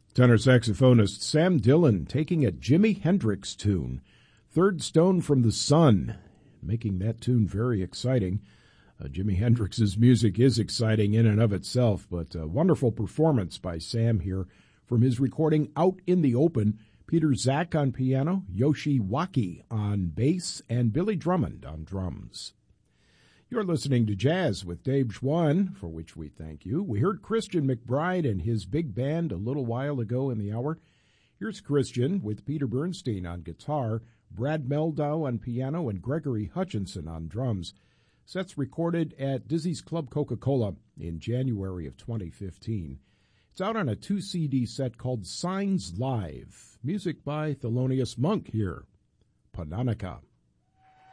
Tenor saxophonist Sam Dillon taking a Jimi Hendrix tune, Third Stone from the Sun, making that tune very exciting. Jimi Hendrix's music is exciting in and of itself, but a wonderful performance by Sam here from his recording Out in the Open. Peter Zach on piano, Yoshi Waki on bass, and Billy Drummond on drums. You're listening to Jazz with Dave Schwann, for which we thank you. We heard Christian McBride and his big band a little while ago in the hour. Here's Christian with Peter Bernstein on guitar, Brad Meldau on piano, and Gregory Hutchinson on drums. Sets recorded at Dizzy's Club Coca-Cola in January of 2015. It's out on a 2-CD set called Signs Live. Music by Thelonious Monk here. Pananica.